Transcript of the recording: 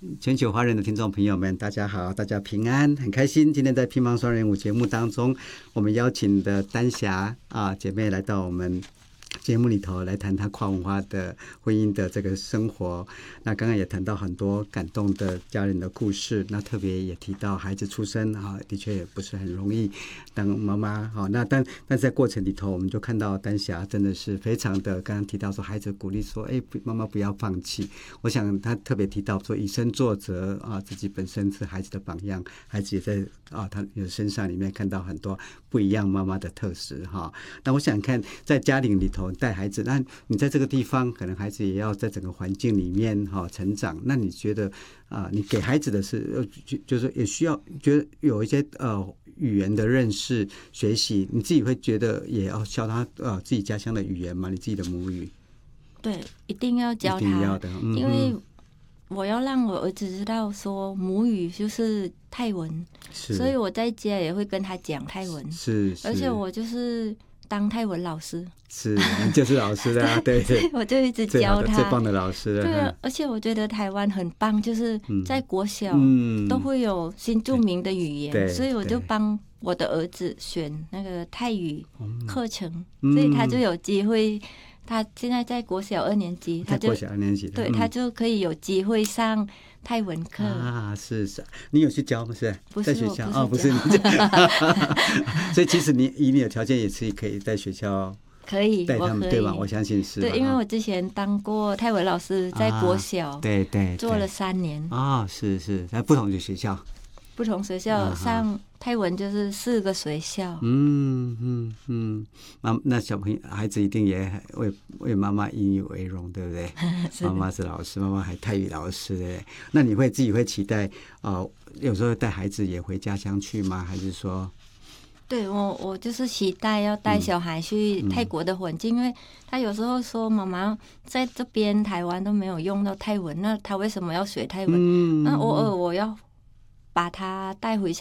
全球华人的听众朋友们，大家好，大家平安，很开心。今天在乒乓双人舞节目当中，我们邀请的丹霞姐妹来到我们节目里头来谈她跨文化的婚姻的这个生活。那刚刚也谈到很多感动的家人的故事，那特别也提到孩子出生的确也不是很容易当妈妈。那但在过程里头，我们就看到丹霞真的是非常的，刚刚提到说孩子鼓励说妈妈不要放弃。我想他特别提到说以身作则自己本身是孩子的榜样，孩子也在他身上里面看到很多不一样妈妈的特质那我想看在家庭里头带孩子，那你在这个地方可能孩子也要在整个环境里面成长，那你觉得你给孩子的是就是也需要觉得有一些语言的认识学习，你自己会觉得也要教他自己家乡的语言吗？你自己的母语？ 对，一定要教他， 一定要的， 因为我要让我儿子知道说母语就是泰文，所以我在家也会跟他讲泰文， 是， 而且我就是当泰文老师， 是，你就是老师的对对， 我就一直教他最棒的老师了。 对啊，而且我觉得台湾很棒，就是在国小都会有新著名的语言，所以我就帮我的儿子选那个泰语课程，所以他就有机会。他现在在国小2年级，他就国小2年级， 对，他就可以有机会上泰文课是，你有去教吗？ 不是在学校不是你所以其实以你的条件也是可以在学校可以带他们，对吧？我相信是。 对，因为我之前当过泰文老师，在国小对做了3年是在不同的学校。 不同学校上泰文就是4个学校。 那小朋友孩子一定也为妈妈引以为荣，对不对？妈妈是老师，妈妈还泰语老师，对不对？那你自己会期待有时候带孩子也回家乡去吗？还是说？ 对，我就是期待要带小孩去泰国的环境，因为他有时候说妈妈在这边台湾都没有用到泰文，那他为什么要学泰文？那偶尔我要把他带回